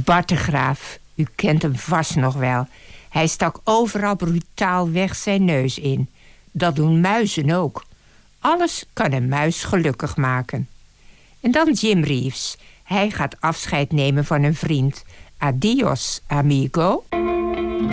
Bart de Graaf, u kent hem vast nog wel. Hij stak overal brutaal weg zijn neus in. Dat doen muizen ook. Alles kan een muis gelukkig maken. En dan Jim Reeves. Hij gaat afscheid nemen van een vriend. Adios, amigo.